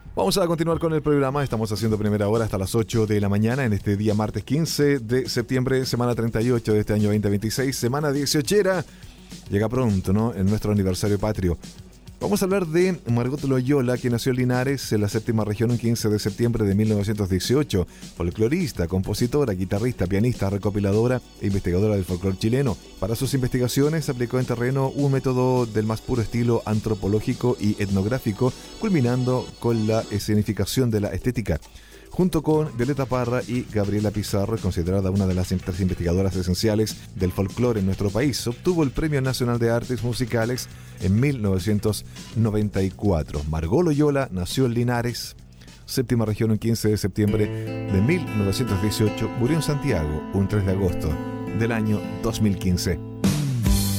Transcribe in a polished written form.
Vamos a continuar con el programa. Estamos haciendo primera hora hasta las 8 de la mañana en este día martes 15 de septiembre, semana 38 de este año 2026, semana 18. Llega pronto, ¿no? En nuestro aniversario patrio. Vamos a hablar de Margot Loyola, que nació en Linares, en la séptima región, un 15 de septiembre de 1918. Folclorista, compositora, guitarrista, pianista, recopiladora e investigadora del folclore chileno. Para sus investigaciones aplicó en terreno un método del más puro estilo antropológico y etnográfico, culminando con la escenificación de la estética. Junto con Violeta Parra y Gabriela Pizarro, es considerada una de las tres investigadoras esenciales del folclore en nuestro país. Obtuvo el Premio Nacional de Artes Musicales en 1994. Margot Loyola nació en Linares, séptima región, un 15 de septiembre de 1918. Murió en Santiago un 3 de agosto del año 2015.